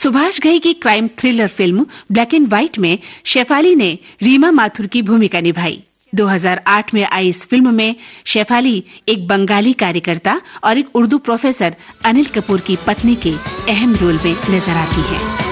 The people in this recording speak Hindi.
सुभाष घई की crime thriller film black and white में शेफाली ने रीमा माथुर की भूमिका निभाई। 2008 में आई इस फिल्म में शेफाली एक बंगाली कार्यकर्ता और एक उर्दू प्रोफेसर अनिल कपूर की पत्नी के अहम रोल में नजर आती हैं।